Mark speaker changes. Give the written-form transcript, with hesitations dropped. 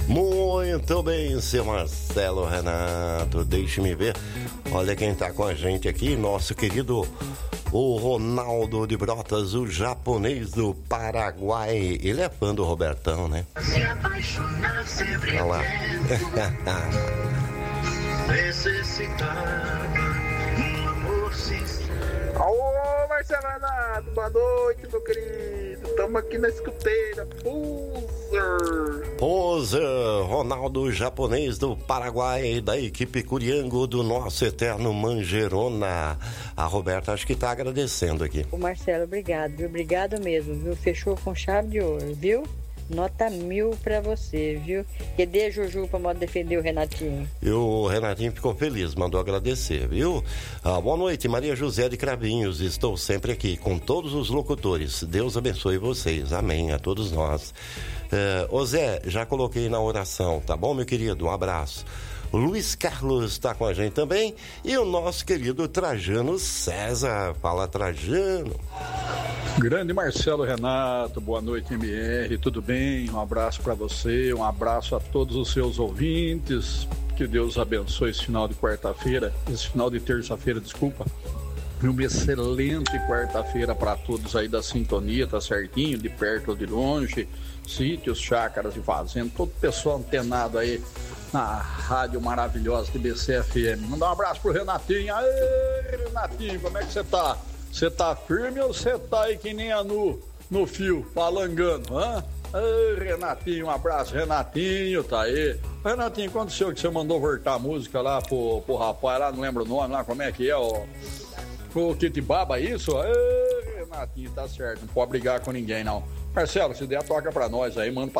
Speaker 1: Muito bem, seu Marcelo Renato, deixe-me ver. Olha quem tá com a gente aqui, nosso querido o Ronaldo de Brotas, o japonês do Paraguai. Ele é fã do Robertão, né? Olha lá.
Speaker 2: Alô, Marcelo Renato, boa noite, meu querido. Estamos aqui na escuteira.
Speaker 1: Poser, Ronaldo japonês do Paraguai, da equipe Curiango do nosso eterno Mangerona. A Roberta acho que tá agradecendo aqui.
Speaker 3: O Marcelo, obrigado, viu? Obrigado mesmo, viu? Fechou com chave de ouro, viu? Nota 1000 pra você, viu? Cadê a Juju pra modo defender o Renatinho?
Speaker 1: E o Renatinho ficou feliz, mandou agradecer, viu? Boa noite, Maria José de Cravinhos. Estou sempre aqui com todos os locutores. Deus abençoe vocês. Amém. A todos nós. Ô Zé, já coloquei na oração, tá bom, meu querido? Um abraço. O Luiz Carlos está com a gente também. E o nosso querido Trajano César. Fala, Trajano.
Speaker 4: Grande Marcelo Renato, boa noite, MR, tudo bem? Um abraço para você, um abraço a todos os seus ouvintes. Que Deus abençoe esse final de quarta-feira, esse final de terça-feira, desculpa. E uma excelente quarta-feira para todos aí da sintonia, tá certinho, de perto ou de longe, sítios, chácaras e fazendas, todo o pessoal antenado aí na rádio maravilhosa de BCFM. Mandar um abraço pro Renatinho. Aê, Renatinho, como é que você tá? Você tá firme ou você tá aí que nem a no fio, palangando, hã? Aê, Renatinho, um abraço, Renatinho, tá aí. Renatinho, quando aconteceu que você mandou voltar a música lá pro rapaz lá, não lembro o nome lá, como é que é, ó? O Kit Baba, isso? Aê, Renatinho, tá certo, não pode brigar com ninguém, não. Marcelo, se der, toca pra nós aí, manda pra